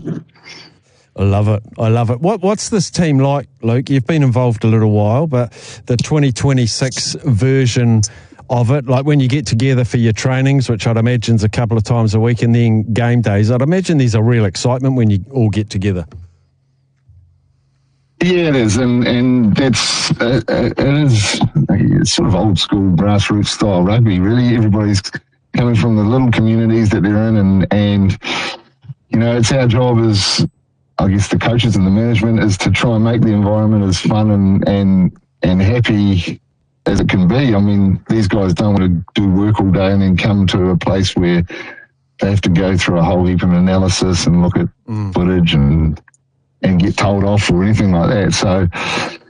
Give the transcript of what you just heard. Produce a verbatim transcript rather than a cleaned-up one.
I love it. I love it. What What's this team like, Luke? You've been involved a little while, but the twenty twenty-six version of it, like when you get together for your trainings, which I'd imagine is a couple of times a week, and then game days, I'd imagine there's a real excitement when you all get together. Yeah, it is, and and that's uh, it is it's sort of old school grassroots style rugby. Really, everybody's coming from the little communities that they're in, and and you know, it's our job as, I guess, the coaches and the management is to try and make the environment as fun and and and happy as it can be. I mean, these guys don't want to do work all day and then come to a place where they have to go through a whole heap of analysis and look at mm. footage and and get told off or anything like that. So